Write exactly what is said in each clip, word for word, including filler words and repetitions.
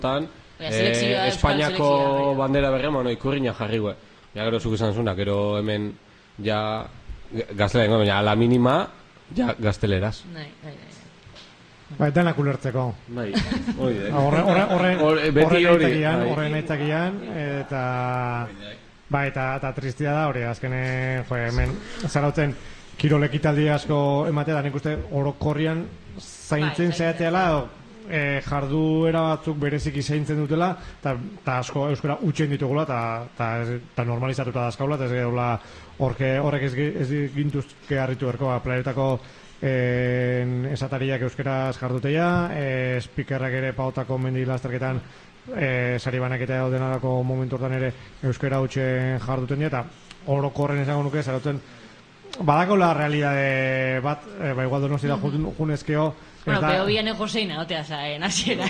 eh, Espainiako bandera berrean, bueno, ikurriña jarri gue. Ja, gero zuk esan zunak, gero hemen ja gaztelean, baina a la mínima ja gazteleraz. Bai, bai, bai. Ba, denak ulertzeko. Bai, hori da. Horren aitzakian, horren aitzakian, eta... Ba, eta, eta tristia da hori, azkene, jo, hemen, Zarauten, kirol ekitaldi asko ematea da, nik uste orokorrian zaintzen zeateala, e, jarduera batzuk bereziki zaintzen dutela, eta asko euskara utxen ditugula, eta normalizatuta dazkaula, eta ez gehala horrek ez, ez gintuzke harritu berko, planeretako esatariak euskaraz jarduteia, e, spikerrak ere pautako mendi lasterketan e, sari banaketa ordenarako momentu hortan ere euskara utxen jarduten dira, eta orokorren esango nuke, Zarauten badako la realidade bat, e, ba igual donosti da junezkeo. Bueno, pero viene Joseina, no te vas a en asiera.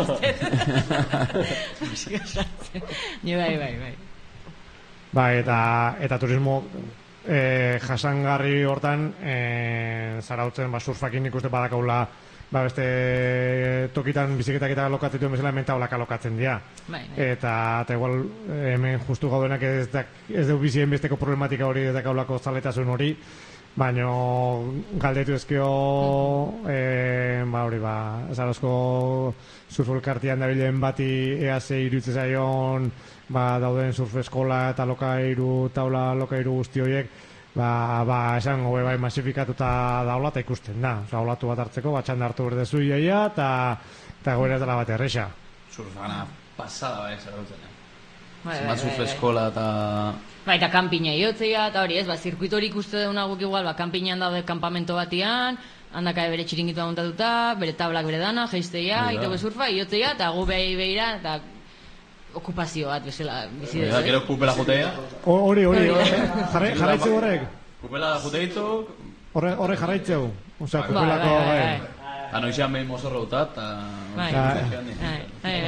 Bai, bai, bai. Ba, eta, eta turismo e, jasangarri hortan e, Zarautzen ba, surfakin ikuste badakaula ba, beste tokitan biziketak eta lokatituen bezala hemen taulak alokatzen dira. Bai, bai. Eta, eta igual hemen justu gaudenak ez, da, ez du bizien besteko problematika hori ez dakaulako zaletasun hori, baina galdetu ezkeo e, ba hori ba Zarautzko surfolkartian dabilen bati ea ze iruditze zaion ba dauden surf eskola eta lokairu taula lokairu guzti horiek ba, ba esango bai masifikatuta daula eta ikusten da, oza, olatu bat hartzeko batxanda hartu berdezu iaia eta eta goera dela bat erresa surfana pasada bai Zarautzen Bai, bai, surf eskola eta... Bai, eta kanpina iotzea, eta hori ez, ba, zirkuitori ikuste duguna guk igual, ba, kanpinean daude kanpamento batian, handaka bere txiringitua montatuta, bere tablak bere dana, jeizteia, itebe surfa, iotzea, eta gu behi behira, eta okupazio bat, bezala, bizidez. Eta, gero kupela jutea? Hori, hori, jarraitzeu horrek? Kupela juteitu? Horrek jarraitzeu, osea, kupelako, bai. Eta noizean behin mozorro dutat, eta... Bai, bai,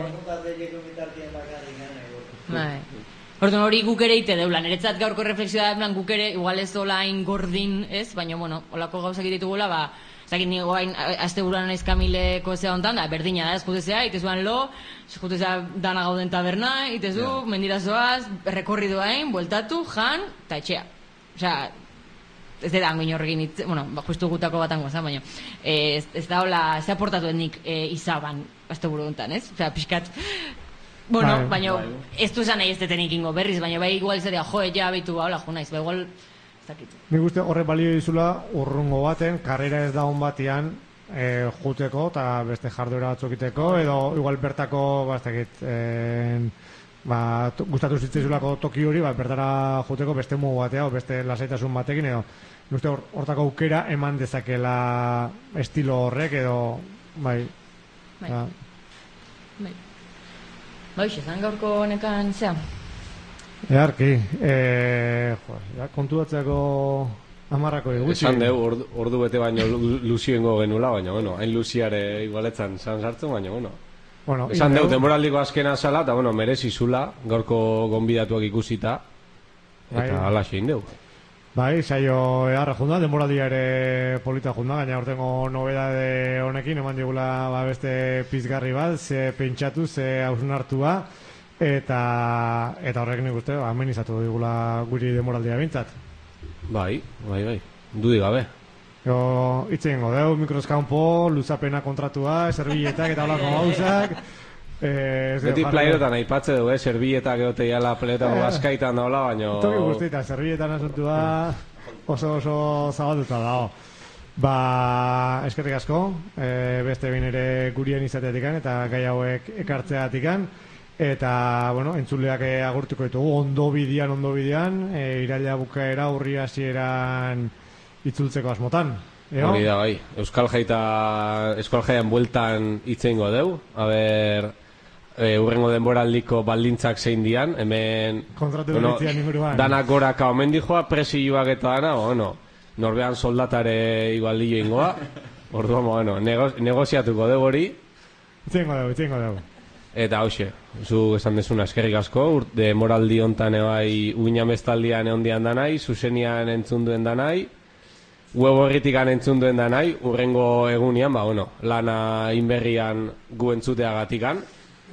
bai. Orduan hori guk ere ite deula, niretzat gaurko reflexioa da, guk ere, igual ez dola hain gordin, ez? Baina, bueno, olako gauzak ditugula, ba, zakit nigo hain, azte buruan naiz Kamileko zea hontan, da, berdina da, ez jutezea, itezuan lo, ez jutezea dana gauden taberna, itezu, yeah. Mendirazoaz, rekorridu hain, bueltatu, jan, eta etxea. Osea, ez da angoin horrekin, bueno, ba, justu gutako batango, zan, baina, ez, ez da hola, ze aportatu etnik e, izaban, azte buru hontan, ez? Osea, pixkat... Bueno, bai, baina bai. Ez du esan nahi ez detenik ingo berriz, baina bai igual izatea, jo, ja, behitu, ba, hola, jo naiz, ba, igual, ez dakit. Nik uste horre balio dizula urrungo baten, karrera ez da hon batian e, juteko, eta beste jarduera batzukiteko, edo igual bertako, ba, ez dakit, e, ba, gustatu zitzizulako toki hori, ba, bertara juteko beste mugu batea, o beste lasaitasun batekin, edo, nik uste hortako aukera eman dezakela estilo horrek, edo, bai, bai, da. Bai. Ba, hoxe, zan gaurko honekan, zea? Earki, e, jo, ja, kontu batzeako amarrako egutsi. Esan deu, ordu, ordu bete baino luziengo genula, baina, bueno, hain luziare igualetzan zan sartzen, baina, bueno. bueno Esan deu, demoraldiko azkena zala, eta, bueno, merezi zula, gaurko gonbidatuak ikusita, eta bai. Ala zein deu. Bai, saio eharra junda, demoraldia ere polita junda, gaina hortengo nobedade honekin, eman digula ba, beste pizgarri bat, ze pentsatu, ze hausnartua, eta eta horrek nik uste, hemen izatu digula guri demoraldia bintzat. Bai, bai, bai, dudik gabe. Jo, itzen godeu, mikroskaunpo, luzapena kontratua, serbiletak eta holako gauzak. Eh, Beti playerotan aipatze dugu, eh? Serbiletak egote jala planetako bazkaitan daula, baina... Toki guztita, serbiletan asuntua oso oso zabalduta dago. Ba, eskerrik asko, e, beste behin ere gurien izateatikan eta gai hauek ekartzeatikan. Eta, bueno, entzuleak agurtuko ditugu, ondo bidian, ondo bidian, e, iraila bukaera, urri hasieran itzultzeko asmotan. Hori da, bai. Euskal Jaita, Euskal Jaian bueltan itzeingo deu, a ber... E, urrengo denboraldiko baldintzak zein dian, hemen bueno, danak goraka omen dijoa, presioak eta dana, bueno, norbean soldatare igualdillo ingoa, orduan, bueno, nego, negoziatuko dugu hori. Itzengo dugu, itzengo dugu. Eta hauxe, zu esan dezuna eskerrik asko, urte moraldi hontan ebai uina mestaldian egon dian danai, zuzenian entzunduen danai, huevo horritikan entzunduen danai, urrengo egunian, ba, bueno, lana inberrian gu entzuteagatikan.